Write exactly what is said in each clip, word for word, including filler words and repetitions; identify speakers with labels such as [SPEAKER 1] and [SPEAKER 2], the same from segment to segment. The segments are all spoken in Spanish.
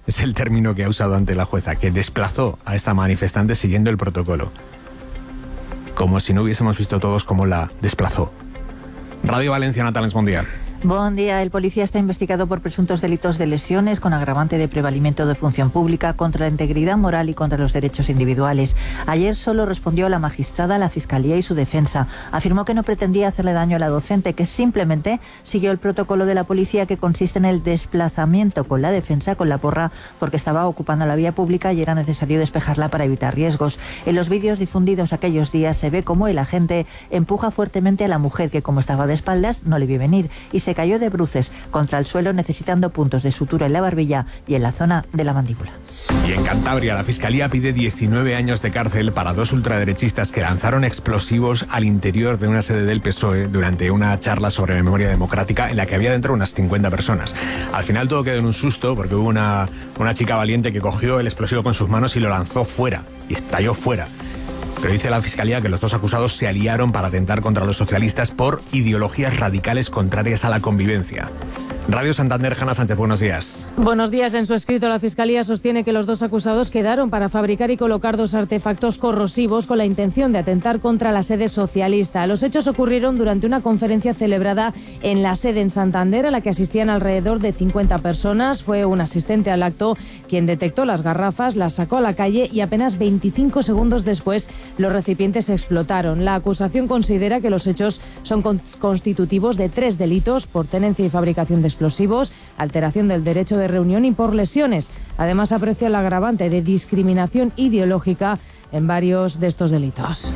[SPEAKER 1] es el término que ha usado ante la jueza, que desplazó a esta manifestante siguiendo el protocolo. Como si no hubiésemos visto todos cómo la desplazó. Radio Valencia, Natales, buen día.
[SPEAKER 2] Buen día. El policía está investigado por presuntos delitos de lesiones con agravante de prevalimiento de función pública contra la integridad moral y contra los derechos individuales. Ayer solo respondió la magistrada, la Fiscalía y su defensa. Afirmó que no pretendía hacerle daño a la docente, que simplemente siguió el protocolo de la policía, que consiste en el desplazamiento con la defensa, con la porra, porque estaba ocupando la vía pública y era necesario despejarla para evitar riesgos. En los vídeos difundidos aquellos días se ve cómo el agente empuja fuertemente a la mujer, que como estaba de espaldas no le vio venir, y se cayó de bruces contra el suelo, necesitando puntos de sutura en la barbilla y en la zona de la mandíbula.
[SPEAKER 1] Y en Cantabria, la Fiscalía pide diecinueve años de cárcel para dos ultraderechistas que lanzaron explosivos al interior de una sede del P S O E durante una charla sobre memoria democrática en la que había dentro unas cincuenta personas. Al final todo quedó en un susto porque hubo una, una chica valiente que cogió el explosivo con sus manos y lo lanzó fuera, y estalló fuera. Pero dice la Fiscalía que los dos acusados se aliaron para atentar contra los socialistas por ideologías radicales contrarias a la convivencia. Radio Santander, Hanna Sánchez, buenos días.
[SPEAKER 3] Buenos días. En su escrito, la Fiscalía sostiene que los dos acusados quedaron para fabricar y colocar dos artefactos corrosivos con la intención de atentar contra la sede socialista. Los hechos ocurrieron durante una conferencia celebrada en la sede en Santander, a la que asistían alrededor de cincuenta personas. Fue un asistente al acto quien detectó las garrafas, las sacó a la calle y apenas veinticinco segundos después los recipientes explotaron. La acusación considera que los hechos son constitutivos de tres delitos: por tenencia y fabricación de explosivos, alteración del derecho de reunión y por lesiones. Además, aprecia el agravante de discriminación ideológica en varios de estos delitos.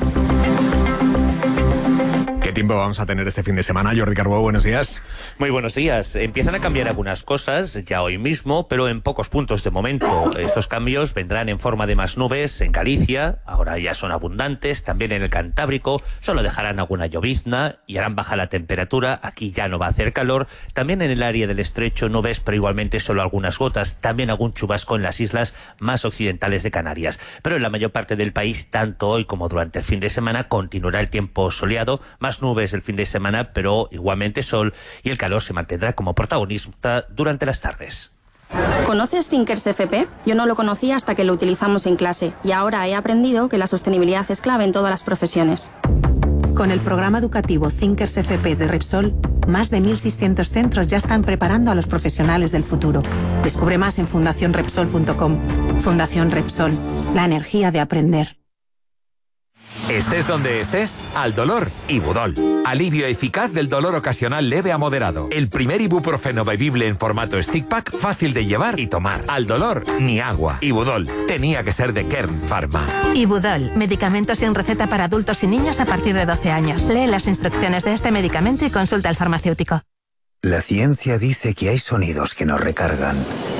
[SPEAKER 1] ¿Qué tiempo vamos a tener este fin de semana? Jordi Carbó, buenos días.
[SPEAKER 4] Muy buenos días. Empiezan a cambiar algunas cosas ya hoy mismo, pero en pocos puntos de momento. Estos cambios vendrán en forma de más nubes en Galicia, ahora ya son abundantes, también en el Cantábrico, solo dejarán alguna llovizna y harán baja la temperatura, aquí ya no va a hacer calor, también en el área del estrecho nubes, pero igualmente solo algunas gotas, también algún chubasco en las islas más occidentales de Canarias. Pero en la mayor parte del país, tanto hoy como durante el fin de semana, continuará el tiempo soleado, más nubes el fin de semana, pero igualmente sol, y el calor se mantendrá como protagonista durante las tardes.
[SPEAKER 5] ¿Conoces Thinkers F P? Yo no lo conocía hasta que lo utilizamos en clase, y ahora he aprendido que la sostenibilidad es clave en todas las profesiones.
[SPEAKER 6] Con el programa educativo Thinkers F P de Repsol, más de mil seiscientos centros ya están preparando a los profesionales del futuro. Descubre más en fundación repsol punto com. Fundación Repsol, la energía de aprender.
[SPEAKER 7] Estés donde estés, al dolor, Ibudol. Alivio eficaz del dolor ocasional leve a moderado. El primer ibuprofeno bebible en formato stick pack, fácil de llevar y tomar. Al dolor, ni agua. Ibudol. Tenía que ser de Kern Pharma.
[SPEAKER 8] Ibudol. Medicamentos sin receta para adultos y niños a partir de doce años. Lee las instrucciones de este medicamento y consulta al farmacéutico.
[SPEAKER 9] La ciencia dice que hay sonidos que nos recargan.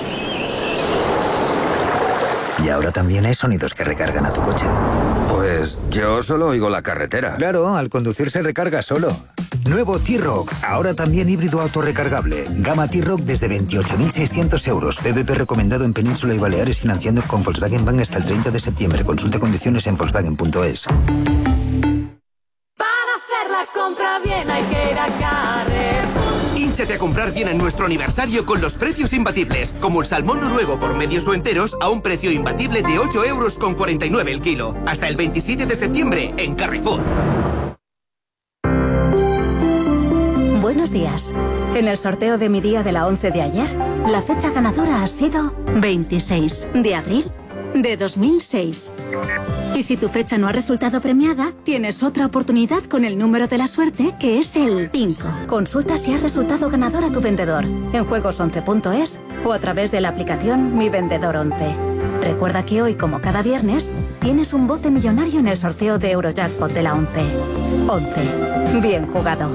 [SPEAKER 9] Y ahora también hay sonidos que recargan a tu coche.
[SPEAKER 10] Pues yo solo oigo la carretera.
[SPEAKER 9] Claro, al conducir se recarga solo. Nuevo T-Rock, ahora también híbrido autorrecargable. Gama T-Rock desde veintiocho mil seiscientos euros. B B P recomendado en Península y Baleares, financiando con Volkswagen Bank hasta el treinta de septiembre. Consulte condiciones en volkswagen punto es.
[SPEAKER 11] Para hacer la compra bien hay que ir a Carrefour.
[SPEAKER 12] Hínchate a comprar bien en nuestro aniversario con los precios imbatibles, como el salmón noruego por medios o enteros a un precio imbatible de ocho euros con cuarenta y nueve el kilo. Hasta el veintisiete de septiembre en Carrefour.
[SPEAKER 13] Buenos días. En el sorteo de mi día de la once de ayer, la fecha ganadora ha sido veintiséis de abril de dos mil seis. Y si tu fecha no ha resultado premiada, tienes otra oportunidad con el número de la suerte, que es el cinco. Consulta si has resultado ganador a tu vendedor en juegos once punto es o a través de la aplicación Mi Vendedor once. Recuerda que hoy, como cada viernes, tienes un bote millonario en el sorteo de Eurojackpot de la once. once. Bien jugado.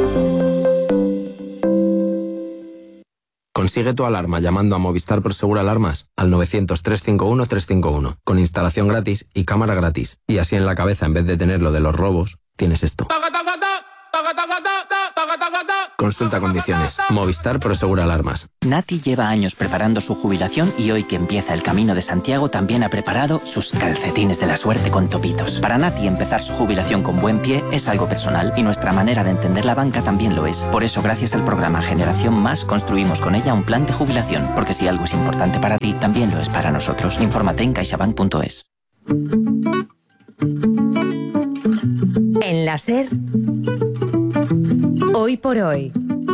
[SPEAKER 14] Consigue tu alarma llamando a Movistar Prosegur Alarmas al novecientos, trescientos cincuenta y uno, trescientos cincuenta y uno, con instalación gratis y cámara gratis. Y así en la cabeza, en vez de tener lo de los robos, tienes esto. Consulta condiciones. Movistar Prosegura Alarmas.
[SPEAKER 15] Nati lleva años preparando su jubilación y hoy que empieza el Camino de Santiago también ha preparado sus calcetines de la suerte con topitos. Para Nati empezar su jubilación con buen pie es algo personal y nuestra manera de entender la banca también lo es. Por eso gracias al programa Generación Más construimos con ella un plan de jubilación, porque si algo es importante para ti, también lo es para nosotros. Infórmate en caixabank punto es.
[SPEAKER 16] En la SER, Hoy por Hoy,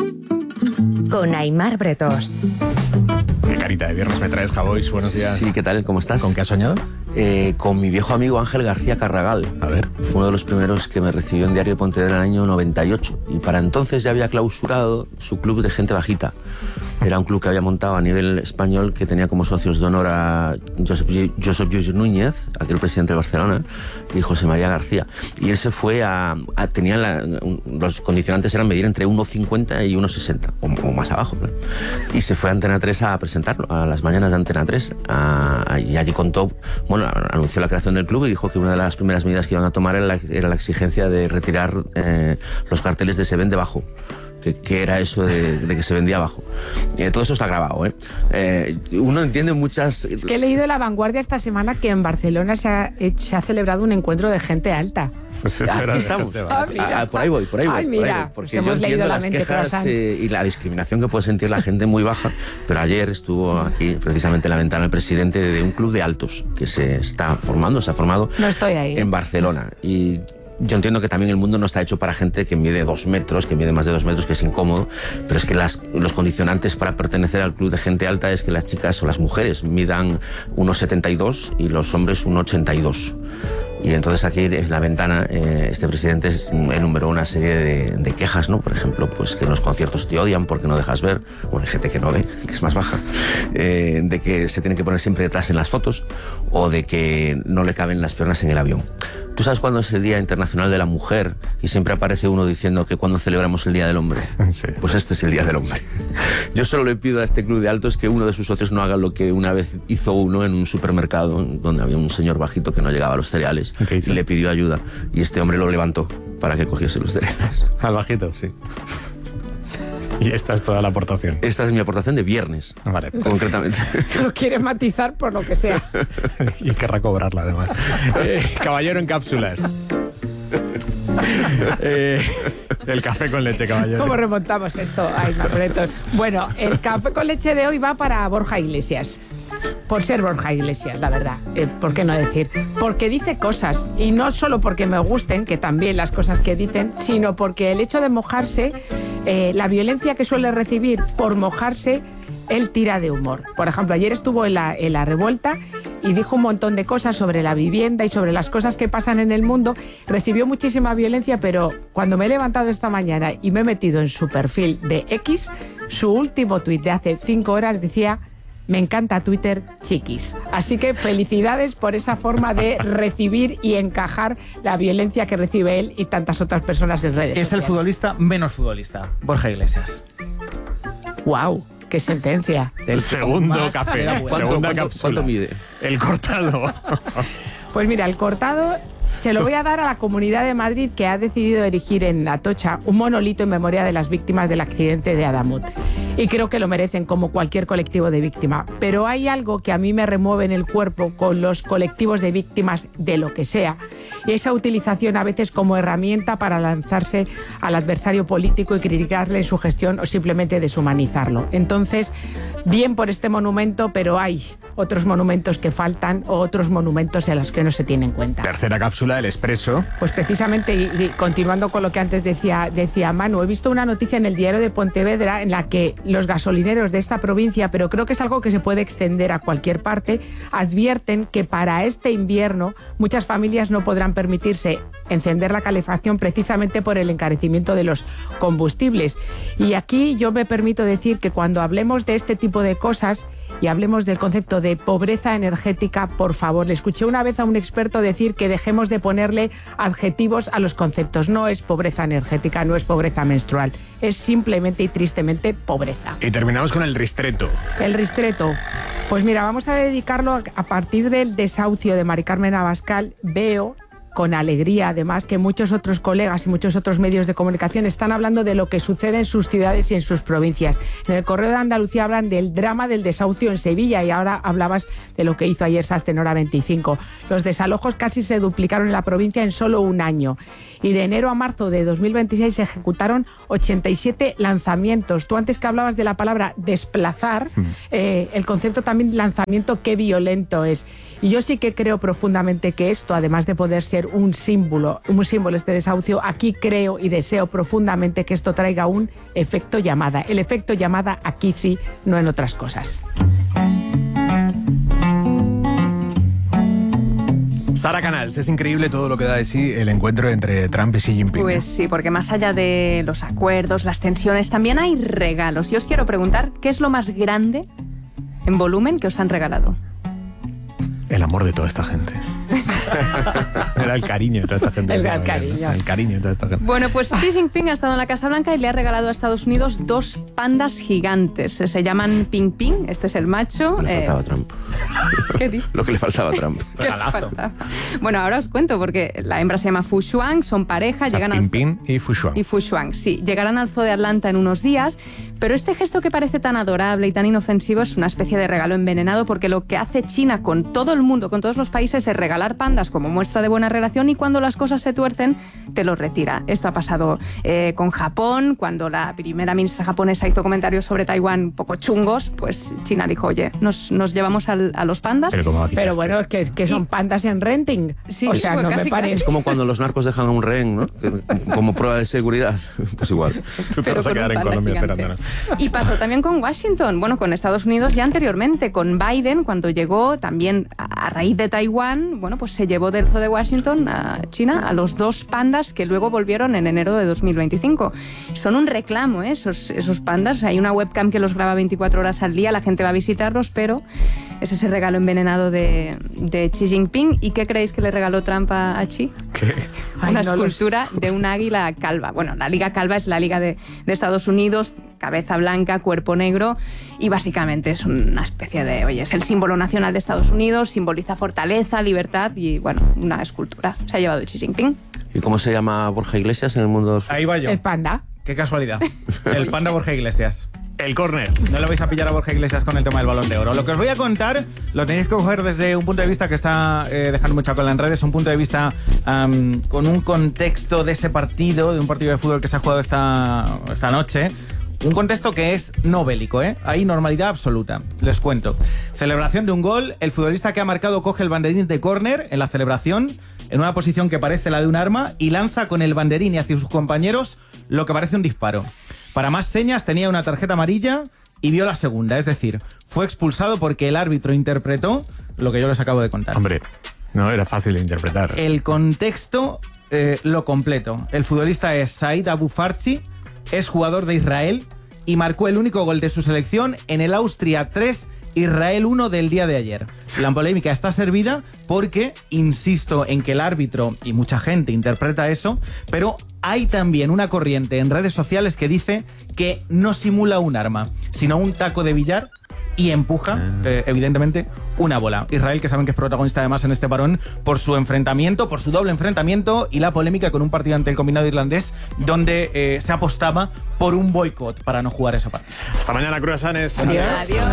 [SPEAKER 16] con Aimar Bretós.
[SPEAKER 1] Qué carita de viernes me traes, Javois. Buenos días.
[SPEAKER 17] Sí, ¿qué tal? ¿Cómo estás?
[SPEAKER 1] ¿Con qué has soñado?
[SPEAKER 17] Eh, con mi viejo amigo Ángel García Carragal.
[SPEAKER 1] A ver.
[SPEAKER 17] Fue uno de los primeros que me recibió en Diario de Pontevedra en el año noventa y ocho. Y para entonces ya había clausurado su club de gente bajita. Era un club que había montado a nivel español, que tenía como socios de honor a Josep, Josep Lluís Núñez, aquel presidente de Barcelona, y José María García. Y él se fue a... a tenía la, los condicionantes eran medir entre uno cincuenta y uno sesenta, o, o más abajo. Pero. Y se fue a Antena tres a presentarlo, a las mañanas de Antena tres. A, y allí contó... Bueno, anunció la creación del club y dijo que una de las primeras medidas que iban a tomar era la, era la exigencia de retirar eh, los carteles de Se Vende Bajo. Que, que era eso de, de que se vendía abajo. Eh, todo esto está grabado, ¿eh? Eh, uno entiende muchas...
[SPEAKER 18] Es que he leído en La Vanguardia esta semana que en Barcelona se ha, se ha celebrado un encuentro de gente alta.
[SPEAKER 17] Pues aquí estamos. Ah, ah, por ahí voy, por ahí voy.
[SPEAKER 18] Ay, mira,
[SPEAKER 17] por ahí voy, porque
[SPEAKER 18] pues hemos
[SPEAKER 17] yo
[SPEAKER 18] leído la
[SPEAKER 17] las
[SPEAKER 18] mente
[SPEAKER 17] quejas eh, y la discriminación que puede sentir la gente muy baja, pero ayer estuvo aquí precisamente en la ventana el presidente de un club de altos que se está formando, se ha formado
[SPEAKER 18] no estoy ahí,
[SPEAKER 17] en Barcelona. Y yo entiendo que también el mundo no está hecho para gente que mide dos metros, que mide más de dos metros, que es incómodo, pero es que las, los condicionantes para pertenecer al club de gente alta es que las chicas o las mujeres midan uno setenta y dos y los hombres uno ochenta y dos. Y entonces aquí en la ventana eh, este presidente enumeró una serie de, de quejas, ¿no? Por ejemplo, pues que en los conciertos te odian porque no dejas ver, bueno, hay gente que no ve, que es más baja, eh, de que se tiene que poner siempre detrás en las fotos o de que no le caben las piernas en el avión. ¿Tú sabes cuándo es el Día Internacional de la Mujer? Y siempre aparece uno diciendo que cuando celebramos el Día del Hombre.
[SPEAKER 1] Sí.
[SPEAKER 17] Pues este es el Día del Hombre. Yo solo le pido a este club de altos que uno de sus socios no haga lo que una vez hizo uno en un supermercado donde había un señor bajito que no llegaba a los cereales y le pidió ayuda. Y este hombre lo levantó para que cogiese los cereales.
[SPEAKER 1] ¿Al bajito?
[SPEAKER 17] Sí.
[SPEAKER 1] Y esta es toda la aportación.
[SPEAKER 17] Esta es mi aportación de viernes,
[SPEAKER 1] vale,
[SPEAKER 17] concretamente.
[SPEAKER 18] Lo quiere matizar por lo que sea.
[SPEAKER 1] Y querrá cobrarla, además. Eh, caballero en cápsulas. eh, el café con leche, caballero.
[SPEAKER 18] ¿Cómo remontamos esto? Ay, Marretos. Bueno, el café con leche de hoy va para Borja Iglesias. Por ser Borja Iglesias, la verdad. Eh, ¿Por qué no decir? Porque dice cosas, y no solo porque me gusten, que también las cosas que dicen, sino porque el hecho de mojarse, eh, la violencia que suele recibir por mojarse, él tira de humor. Por ejemplo, ayer estuvo en la, en la revuelta y dijo un montón de cosas sobre la vivienda y sobre las cosas que pasan en el mundo. Recibió muchísima violencia, pero cuando me he levantado esta mañana y me he metido en su perfil de X, su último tuit de hace cinco horas decía: me encanta Twitter, chiquis. Así que felicidades por esa forma de recibir y encajar la violencia que recibe él y tantas otras personas en redes
[SPEAKER 19] Es
[SPEAKER 18] sociales.
[SPEAKER 19] el futbolista menos futbolista, Borja Iglesias.
[SPEAKER 18] ¡Wow! ¡Qué sentencia!
[SPEAKER 1] El segundo café.
[SPEAKER 17] ¿Cuánto,
[SPEAKER 1] Segunda
[SPEAKER 17] cuánto,
[SPEAKER 1] cápsula.
[SPEAKER 17] ¿Cuánto mide?
[SPEAKER 1] El cortado.
[SPEAKER 18] Pues mira, el cortado se lo voy a dar a la Comunidad de Madrid, que ha decidido erigir en Atocha un monolito en memoria de las víctimas del accidente de Adamut. Y creo que lo merecen, como cualquier colectivo de víctima. Pero hay algo que a mí me remueve en el cuerpo con los colectivos de víctimas de lo que sea. Y esa utilización a veces como herramienta para lanzarse al adversario político y criticarle su gestión o simplemente deshumanizarlo. Entonces, bien por este monumento, pero hay otros monumentos que faltan o otros monumentos en los que no se tiene en cuenta.
[SPEAKER 1] Tercera cápsula, el Expreso.
[SPEAKER 18] Pues precisamente, y, y continuando con lo que antes decía, decía Manu, he visto una noticia en el Diario de Pontevedra en la que los gasolineros de esta provincia, pero creo que es algo que se puede extender a cualquier parte, advierten que para este invierno muchas familias no podrán permitirse encender la calefacción precisamente por el encarecimiento de los combustibles. Y aquí yo me permito decir que cuando hablemos de este tipo de cosas y hablemos del concepto de pobreza energética, por favor, le escuché una vez a un experto decir que dejemos de ponerle adjetivos a los conceptos. No es pobreza energética, no es pobreza menstrual, es simplemente y tristemente pobreza.
[SPEAKER 1] Y terminamos con el ristreto.
[SPEAKER 18] El ristreto. Pues mira, vamos a dedicarlo a, a partir del desahucio de Mari Carmen Abascal. Veo con alegría, además, que muchos otros colegas y muchos otros medios de comunicación están hablando de lo que sucede en sus ciudades y en sus provincias. En el Correo de Andalucía hablan del drama del desahucio en Sevilla y ahora hablabas de lo que hizo ayer Sastenora veinticinco. Los desalojos casi se duplicaron en la provincia en solo un año. Y de enero a marzo de dos mil veintiséis se ejecutaron ochenta y siete lanzamientos. Tú antes que hablabas de la palabra desplazar, mm. eh, el concepto también de lanzamiento, qué violento es. Y yo sí que creo profundamente que esto, además de poder ser un símbolo, un símbolo este desahucio, aquí creo y deseo profundamente que esto traiga un efecto llamada. El efecto llamada aquí sí, no en otras cosas.
[SPEAKER 1] Sara Canals, es increíble todo lo que da de sí el encuentro entre Trump y Xi Jinping.
[SPEAKER 20] Pues sí, porque más allá de los acuerdos, las tensiones, también hay regalos. Y os quiero preguntar, ¿qué es lo más grande en volumen que os han regalado?
[SPEAKER 1] El amor de toda esta gente. Era el cariño de toda esta gente.
[SPEAKER 20] El, el cariño.
[SPEAKER 1] El cariño de toda esta gente.
[SPEAKER 20] Bueno, pues Xi Jinping ha estado en la Casa Blanca y le ha regalado a Estados Unidos dos pandas gigantes. Se llaman Ping Ping, este es el macho.
[SPEAKER 17] Lo que le faltaba
[SPEAKER 20] eh...
[SPEAKER 17] a Trump.
[SPEAKER 20] ¿Qué dices?
[SPEAKER 17] Lo que le faltaba a Trump.
[SPEAKER 20] Regalazo. Bueno, ahora os cuento, porque la hembra se llama Fu Shuang, son pareja, o sea, llegan
[SPEAKER 1] Ping
[SPEAKER 20] al...
[SPEAKER 1] Ping y Fu Shuang.
[SPEAKER 20] Y Fu Shuang, sí. Llegarán al zoo de Atlanta en unos días, pero este gesto que parece tan adorable y tan inofensivo es una especie de regalo envenenado, porque lo que hace China con todo el mundo, con todos los países, es regalar pandas como muestra de buena relación, y cuando las cosas se tuercen, te los retira. Esto ha pasado eh, con Japón, cuando la primera ministra japonesa hizo comentarios sobre Taiwán un poco chungos, pues China dijo, oye, nos, nos llevamos al, a los pandas.
[SPEAKER 18] Pero, pero bueno, es que, que son y, pandas en renting.
[SPEAKER 20] Sí,
[SPEAKER 18] o sea,
[SPEAKER 20] pues
[SPEAKER 18] no
[SPEAKER 20] casi,
[SPEAKER 18] me parece.
[SPEAKER 17] Es como cuando los narcos dejan a un rehén, ¿no? Que, como prueba de seguridad. Pues igual.
[SPEAKER 1] Tú te pero vas a quedar en Colombia esperando.
[SPEAKER 20] Y pasó también con Washington, bueno, con Estados Unidos ya anteriormente, con Biden, cuando llegó también a raíz de Taiwán, bueno, pues se llevó del zoo de Washington a China a los dos pandas que luego volvieron en enero de dos mil veinticinco. Son un reclamo, ¿eh? esos, esos pandas. Hay una webcam que los graba veinticuatro horas al día, la gente va a visitarlos, pero es ese regalo envenenado de, de Xi Jinping. ¿Y qué creéis que le regaló Trump a, a Xi?
[SPEAKER 1] ¿Qué?
[SPEAKER 20] Una
[SPEAKER 18] Ay, no
[SPEAKER 20] escultura
[SPEAKER 18] los...
[SPEAKER 20] de un águila calva. Bueno, la Liga Calva es la Liga de, de Estados Unidos, cabeza blanca, cuerpo negro, y básicamente es una especie de, oye, es el símbolo nacional de Estados Unidos, simboliza fortaleza, libertad y, bueno, una escultura. Se ha llevado Xi Jinping.
[SPEAKER 17] ¿Y cómo se llama Borja Iglesias en el mundo?
[SPEAKER 19] Ahí va yo.
[SPEAKER 18] El panda.
[SPEAKER 19] Qué casualidad. El panda Borja Iglesias.
[SPEAKER 1] El córner.
[SPEAKER 19] No le vais a pillar a Borja Iglesias con el tema del Balón de Oro. Lo que os voy a contar lo tenéis que coger desde un punto de vista que está eh, dejando mucha cola en redes, un punto de vista um, con un contexto de ese partido, de un partido de fútbol que se ha jugado esta, esta noche. Un contexto que es no bélico, ¿eh? Hay normalidad absoluta. Les cuento. Celebración de un gol. El futbolista que ha marcado coge el banderín de córner en la celebración, en una posición que parece la de un arma, y lanza con el banderín hacia sus compañeros lo que parece un disparo. Para más señas, tenía una tarjeta amarilla y vio la segunda. Es decir, fue expulsado porque el árbitro interpretó lo que yo les acabo de contar.
[SPEAKER 1] Hombre, no era fácil de interpretar.
[SPEAKER 19] El contexto, eh, lo completo. El futbolista es Said Abu Farchi, es jugador de Israel y marcó el único gol de su selección en el Austria tres, Israel uno del día de ayer. La polémica está servida porque, insisto en que el árbitro, y mucha gente interpreta eso, pero hay también una corriente en redes sociales que dice que no simula un arma, sino un taco de billar y empuja, eh, evidentemente, una bola. Israel, que saben que es protagonista además en este parón por su enfrentamiento, por su doble enfrentamiento y la polémica con un partido ante el combinado irlandés donde eh, se apostaba por un boicot para no jugar esa partida.
[SPEAKER 1] Hasta mañana, cruasanes.
[SPEAKER 20] Adiós.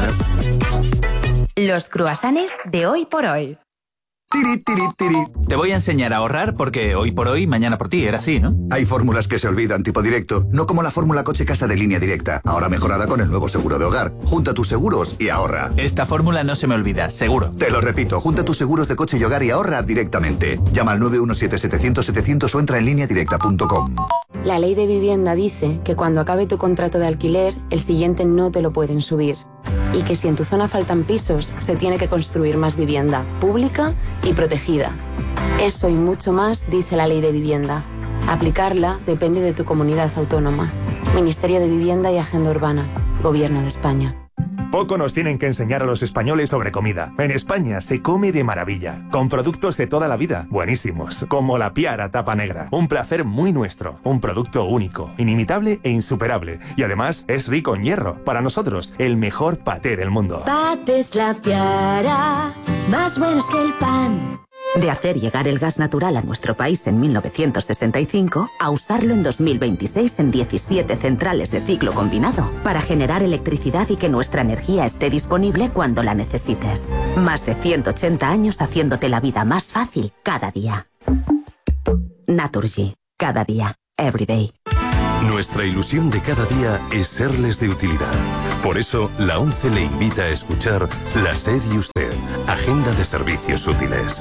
[SPEAKER 20] Adiós.
[SPEAKER 16] Los cruasanes de hoy por hoy.
[SPEAKER 21] Tiri, tiri, tiri. Te voy a enseñar a ahorrar porque hoy por hoy, mañana por ti, era así, ¿no?
[SPEAKER 22] Hay fórmulas que se olvidan tipo directo, no como la fórmula coche-casa de Línea Directa, ahora mejorada con el nuevo seguro de hogar. Junta tus seguros y ahorra.
[SPEAKER 21] Esta fórmula no se me olvida, seguro.
[SPEAKER 22] Te lo repito, junta tus seguros de coche y hogar y ahorra directamente. Llama al nueve uno siete, setecientos, setecientos o entra en línea directa punto com.
[SPEAKER 23] La ley de vivienda dice que cuando acabe tu contrato de alquiler, el siguiente no te lo pueden subir. Y que si en tu zona faltan pisos, se tiene que construir más vivienda, pública y protegida. Eso y mucho más dice la ley de vivienda. Aplicarla depende de tu comunidad autónoma. Ministerio de Vivienda y Agenda Urbana. Gobierno de España.
[SPEAKER 24] Poco nos tienen que enseñar a los españoles sobre comida. En España se come de maravilla, con productos de toda la vida, buenísimos, como la Piara Tapa Negra. Un placer muy nuestro, un producto único, inimitable e insuperable. Y además es rico en hierro. Para nosotros, el mejor paté del mundo.
[SPEAKER 25] Patés La Piara, más buenos que el pan.
[SPEAKER 2] De hacer llegar el gas natural a nuestro país en mil novecientos sesenta y cinco a usarlo en dos mil veintiséis en diecisiete centrales de ciclo combinado para generar electricidad y que nuestra energía esté disponible cuando la necesites. Más de ciento ochenta años haciéndote la vida más fácil cada día. Naturgy. Cada día. Every day.
[SPEAKER 3] Nuestra ilusión de cada día es serles de utilidad. Por eso, la ONCE le invita a escuchar La SER y Usted, Agenda de Servicios Útiles.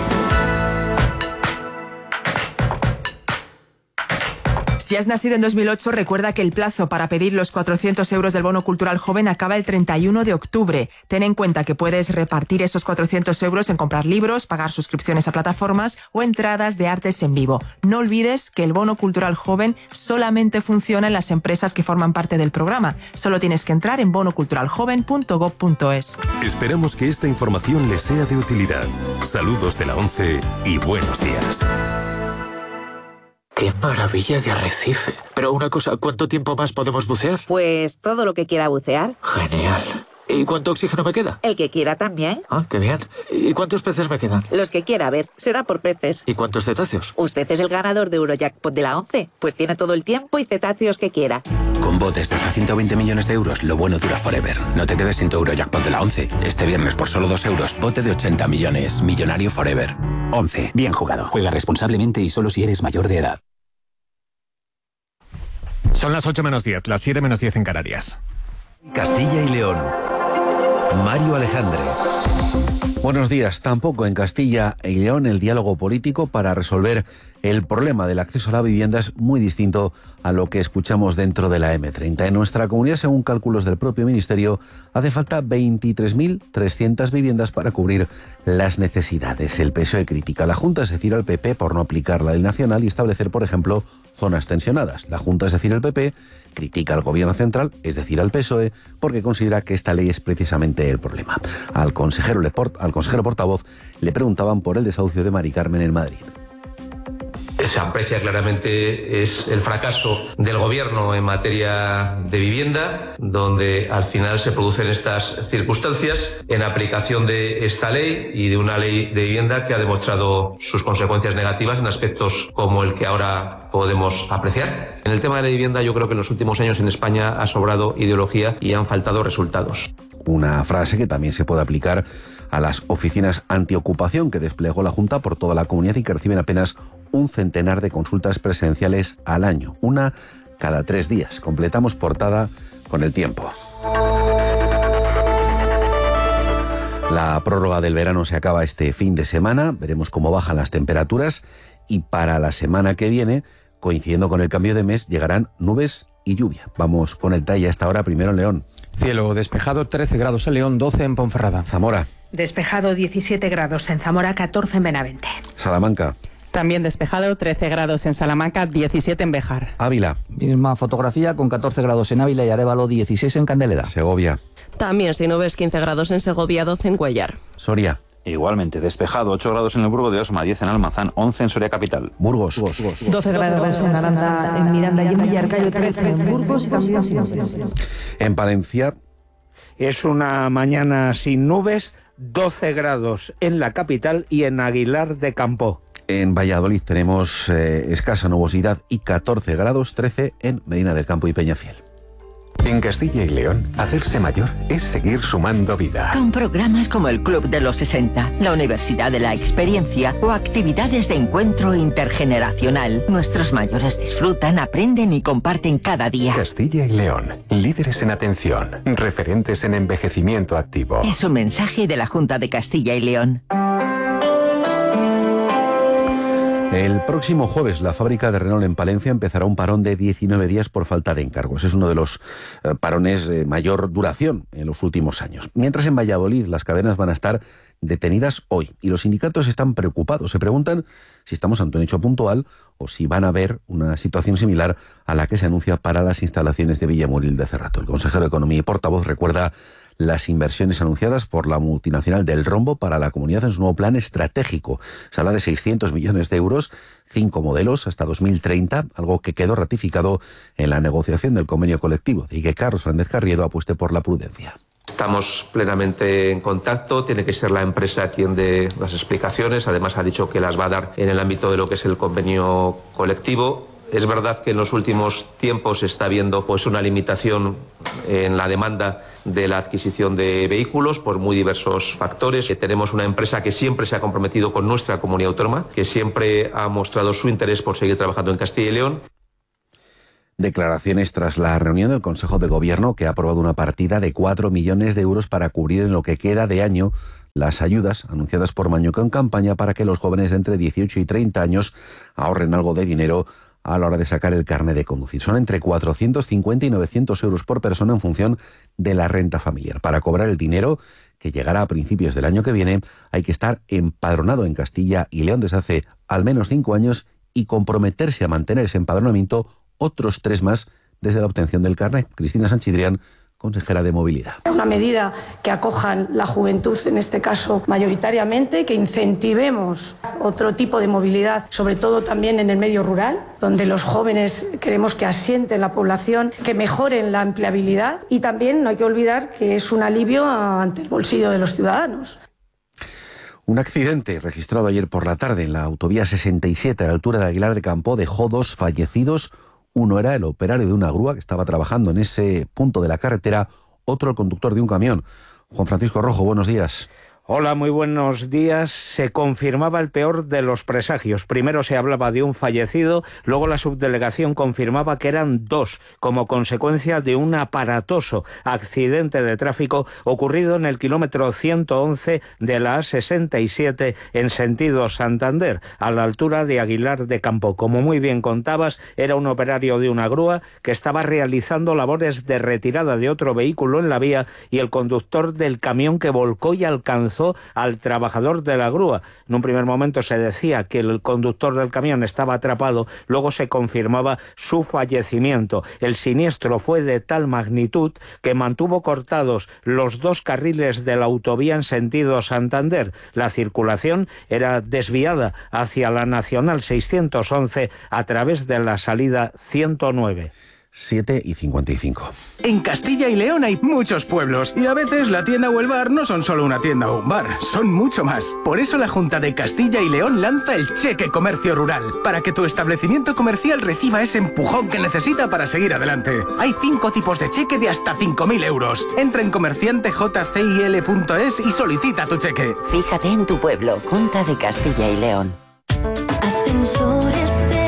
[SPEAKER 4] Si has nacido en dos mil ocho, recuerda que el plazo para pedir los cuatrocientos euros del bono cultural joven acaba el treinta y uno de octubre. Ten en cuenta que puedes repartir esos cuatrocientos euros en comprar libros, pagar suscripciones a plataformas o entradas de artes en vivo. No olvides que el bono cultural joven solamente funciona en las empresas que forman parte del programa. Solo tienes que entrar en bono cultural joven punto gob punto es.
[SPEAKER 3] Esperamos que esta información les sea de utilidad. Saludos de la ONCE y buenos días.
[SPEAKER 5] ¡Qué maravilla de arrecife! Pero una cosa, ¿cuánto tiempo más podemos bucear?
[SPEAKER 25] Pues todo lo que quiera bucear.
[SPEAKER 5] Genial. ¿Y cuánto oxígeno me queda?
[SPEAKER 25] El que quiera también.
[SPEAKER 5] Ah, qué bien. ¿Y cuántos peces me quedan?
[SPEAKER 25] Los que quiera, a ver, será por peces.
[SPEAKER 5] ¿Y cuántos cetáceos?
[SPEAKER 25] Usted es el ganador de Eurojackpot de la ONCE, pues tiene todo el tiempo y cetáceos que quiera.
[SPEAKER 26] Con botes de hasta ciento veinte millones de euros, lo bueno dura forever. No te quedes sin tu Eurojackpot de la ONCE. Este viernes por solo dos euros, bote de ochenta millones. Millonario forever.
[SPEAKER 27] ONCE. Bien jugado. Juega responsablemente y solo si eres mayor de edad.
[SPEAKER 1] Son las ocho menos diez, las siete menos diez en Canarias.
[SPEAKER 28] Castilla y León. Mario Alejandre.
[SPEAKER 29] Buenos días. Tampoco en Castilla y León el diálogo político para resolver el problema del acceso a la vivienda es muy distinto a lo que escuchamos dentro de la eme treinta. En nuestra comunidad, según cálculos del propio Ministerio, hace falta veintitrés mil trescientas viviendas para cubrir las necesidades. El P S O E critica a la Junta, es decir, al P P, por no aplicar la ley nacional y establecer, por ejemplo, zonas tensionadas. La Junta, es decir, el P P, critica al Gobierno central, es decir, al P S O E, porque considera que esta ley es precisamente el problema. Al consejero, Leport, al consejero portavoz le preguntaban por el desahucio de Mari Carmen en Madrid.
[SPEAKER 30] Se aprecia claramente es el fracaso del Gobierno en materia de vivienda, donde al final se producen estas circunstancias en aplicación de esta ley y de una ley de vivienda que ha demostrado sus consecuencias negativas en aspectos como el que ahora podemos apreciar. En el tema de la vivienda, yo creo que en los últimos años en España ha sobrado ideología y han faltado resultados.
[SPEAKER 29] Una frase que también se puede aplicar a las oficinas antiocupación que desplegó la Junta por toda la comunidad y que reciben apenas un centenar de consultas presenciales al año, una cada tres días. Completamos portada con el tiempo. La prórroga del verano se acaba este fin de semana, veremos cómo bajan las temperaturas y para la semana que viene, coincidiendo con el cambio de mes, llegarán nubes y lluvia. Vamos con el detalle hasta ahora, primero en León.
[SPEAKER 31] Cielo despejado, trece grados en León, doce en Ponferrada.
[SPEAKER 29] Zamora.
[SPEAKER 32] Despejado, diecisiete grados en Zamora, catorce en Benavente.
[SPEAKER 29] Salamanca.
[SPEAKER 33] También despejado, trece grados en Salamanca, diecisiete en Béjar.
[SPEAKER 29] Ávila.
[SPEAKER 34] Misma fotografía con catorce grados en Ávila y Arévalo, dieciséis en Candeleda.
[SPEAKER 29] Segovia.
[SPEAKER 35] También sin nubes, quince grados en Segovia, doce en Cuellar.
[SPEAKER 29] Soria.
[SPEAKER 36] Igualmente, despejado, ocho grados en el Burgo de Osma, diez en Almazán, once en Soria Capital.
[SPEAKER 29] Burgos.
[SPEAKER 32] doce grados en Aranda, en Miranda y en Villarcayo, trece en Burgos y también sin nubes.
[SPEAKER 29] En Palencia.
[SPEAKER 37] Es una mañana sin nubes, doce grados en la capital y en Aguilar de Campo.
[SPEAKER 29] En Valladolid tenemos eh, escasa nubosidad y catorce grados, trece en Medina del Campo y Peñafiel.
[SPEAKER 3] En Castilla y León, hacerse mayor es seguir sumando vida.
[SPEAKER 16] Con programas como el Club de los sesenta, la Universidad de la Experiencia o actividades de encuentro intergeneracional, nuestros mayores disfrutan, aprenden y comparten cada día.
[SPEAKER 3] Castilla y León, líderes en atención, referentes en envejecimiento activo.
[SPEAKER 16] Es un mensaje de la Junta de Castilla y León.
[SPEAKER 29] El próximo jueves, la fábrica de Renault en Palencia empezará un parón de diecinueve días por falta de encargos. Es uno de los eh, parones de mayor duración en los últimos años. Mientras en Valladolid las cadenas van a estar detenidas hoy y los sindicatos están preocupados. Se preguntan si estamos ante un hecho puntual o si van a ver una situación similar a la que se anuncia para las instalaciones de Villamuril de Cerrato. El consejero de Economía y portavoz recuerda las inversiones anunciadas por la multinacional del rombo para la comunidad en su nuevo plan estratégico. Se habla de seiscientos millones de euros, cinco modelos hasta dos mil treinta, algo que quedó ratificado en la negociación del convenio colectivo, y que Carlos Fernández Carriedo apueste por la prudencia.
[SPEAKER 30] Estamos plenamente en contacto, tiene que ser la empresa quien dé las explicaciones, además ha dicho que las va a dar en el ámbito de lo que es el convenio colectivo. Es verdad que en los últimos tiempos se está viendo pues, una limitación en la demanda de la adquisición de vehículos por muy diversos factores. Tenemos una empresa que siempre se ha comprometido con nuestra comunidad autónoma, que siempre ha mostrado su interés por seguir trabajando en Castilla y León.
[SPEAKER 29] Declaraciones tras la reunión del Consejo de Gobierno, que ha aprobado una partida de cuatro millones de euros para cubrir en lo que queda de año las ayudas anunciadas por Mañueco en campaña para que los jóvenes de entre dieciocho y treinta años ahorren algo de dinero a la hora de sacar el carnet de conducir. Son entre cuatrocientos cincuenta y novecientos euros por persona en función de la renta familiar. Para cobrar el dinero, que llegará a principios del año que viene, hay que estar empadronado en Castilla y León desde hace al menos cinco años y comprometerse a mantener ese empadronamiento otros tres más desde la obtención del carnet. Cristina Sanchidrián, consejera de Movilidad.
[SPEAKER 6] Una medida que acojan la juventud, en este caso mayoritariamente, que incentivemos otro tipo de movilidad, sobre todo también en el medio rural, donde los jóvenes queremos que asienten la población, que mejoren la empleabilidad y también no hay que olvidar que es un alivio ante el bolsillo de los ciudadanos.
[SPEAKER 29] Un accidente registrado ayer por la tarde en la autovía sesenta y siete a la altura de Aguilar de Campoo dejó dos fallecidos. Uno era el operario de una grúa que estaba trabajando en ese punto de la carretera, otro el conductor de un camión. Juan Francisco Rojo, buenos días.
[SPEAKER 37] Hola, muy buenos días. Se confirmaba el peor de los presagios. Primero se hablaba de un fallecido, luego la subdelegación confirmaba que eran dos, como consecuencia de un aparatoso accidente de tráfico ocurrido en el kilómetro ciento once de la A sesenta y siete en sentido Santander, a la altura de Aguilar de Campoo. Como muy bien contabas, era un operario de una grúa que estaba realizando labores de retirada de otro vehículo en la vía y el conductor del camión que volcó y alcanzó al trabajador de la grúa. En un primer momento se decía que el conductor del camión estaba atrapado, luego se confirmaba su fallecimiento. El siniestro fue de tal magnitud que mantuvo cortados los dos carriles de la autovía en sentido Santander. La circulación era desviada hacia la Nacional seiscientos once a través de la salida ciento nueve.
[SPEAKER 29] siete y cincuenta y cinco.
[SPEAKER 7] En Castilla y León hay muchos pueblos y a veces la tienda o el bar no son solo una tienda o un bar, son mucho más. Por eso la Junta de Castilla y León lanza el Cheque Comercio Rural, para que tu establecimiento comercial reciba ese empujón que necesita para seguir adelante. Hay cinco tipos de cheque de hasta cinco mil euros. Entra en comerciante j c i l punto es y solicita tu cheque.
[SPEAKER 8] Fíjate en tu pueblo, Junta de Castilla y León.
[SPEAKER 9] Ascensores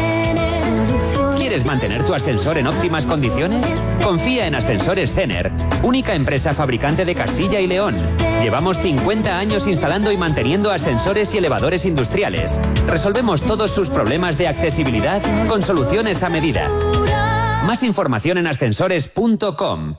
[SPEAKER 9] ¿Quieres mantener tu ascensor en óptimas condiciones? Confía en Ascensores Cener, única empresa fabricante de Castilla y León. Llevamos cincuenta años instalando y manteniendo ascensores y elevadores industriales. Resolvemos todos sus problemas de accesibilidad con soluciones a medida. Más información en ascensores punto com.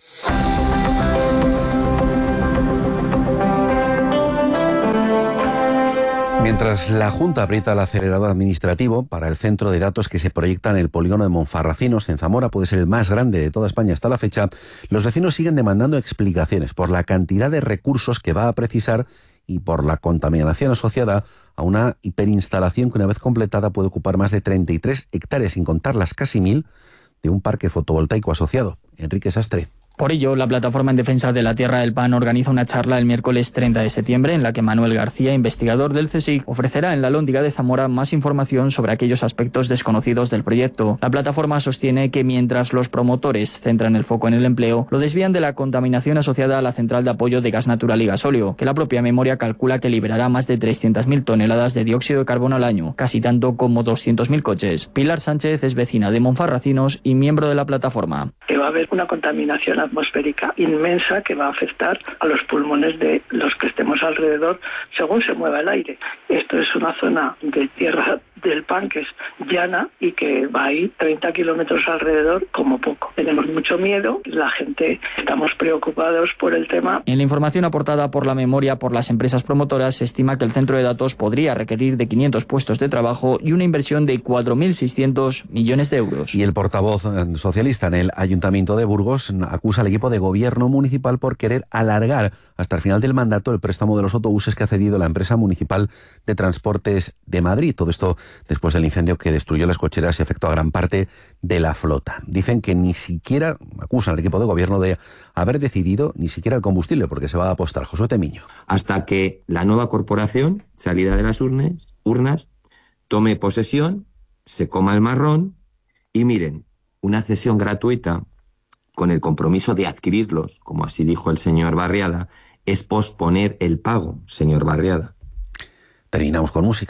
[SPEAKER 29] Mientras la Junta aprieta el acelerador administrativo para el centro de datos que se proyecta en el polígono de Monfarracinos, en Zamora, puede ser el más grande de toda España hasta la fecha, los vecinos siguen demandando explicaciones por la cantidad de recursos que va a precisar y por la contaminación asociada a una hiperinstalación que una vez completada puede ocupar más de treinta y tres hectáreas, sin contar las casi mil de un parque fotovoltaico asociado. Enrique Sastre.
[SPEAKER 10] Por ello, la Plataforma en Defensa de la Tierra del Pan organiza una charla el miércoles treinta de septiembre en la que Manuel García, investigador del CSIC, ofrecerá en la Alhóndiga de Zamora más información sobre aquellos aspectos desconocidos del proyecto. La plataforma sostiene que mientras los promotores centran el foco en el empleo, lo desvían de la contaminación asociada a la central de apoyo de gas natural y gasóleo, que la propia memoria calcula que liberará más de trescientas mil toneladas de dióxido de carbono al año, casi tanto como doscientos mil coches. Pilar Sánchez es vecina de Monfarracinos y miembro de la plataforma.
[SPEAKER 11] Que va a haber una contaminación atmosférica inmensa que va a afectar a los pulmones de los que estemos alrededor según se mueva el aire. Esto es una zona de tierra del Pan que es llana y que va a ir treinta kilómetros alrededor como poco. Tenemos mucho miedo, la gente estamos preocupados por el tema.
[SPEAKER 10] En la información aportada por la memoria por las empresas promotoras se estima que el centro de datos podría requerir de quinientos puestos de trabajo y una inversión de cuatro mil seiscientos millones de euros.
[SPEAKER 29] Y el portavoz socialista en el Ayuntamiento de Burgos acusa al equipo de gobierno municipal por querer alargar hasta el final del mandato el préstamo de los autobuses que ha cedido la empresa municipal de transportes de Madrid. Todo esto después del incendio que destruyó las cocheras y afectó a gran parte de la flota. Dicen que ni siquiera, acusan al equipo de gobierno de haber decidido ni siquiera el combustible, porque se va a apostar. Josué Temiño.
[SPEAKER 2] Hasta que la nueva corporación, salida de las urnas, urnas, tome posesión, se coma el marrón y miren, una cesión gratuita con el compromiso de adquirirlos, como así dijo el señor Barriada, es posponer el pago, señor Barriada.
[SPEAKER 29] Terminamos con música.